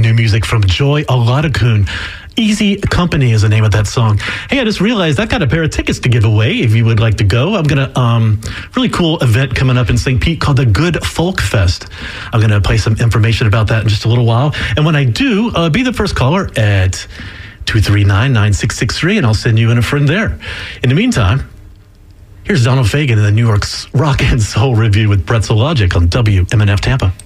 new music from Joy Oladokun. Easy Company is the name of that song. Hey, I just realized I've got a pair of tickets to give away if you would like to go. I'm going to, really cool event coming up in St. Pete called the Good Folk Fest. I'm going to play some information about that in just a little while. And when I do, be the first caller at 239-9663, and I'll send you in a friend there. In the meantime, here's Donald Fagen in the New York's Rock and Soul Review with Pretzel Logic on WMNF Tampa.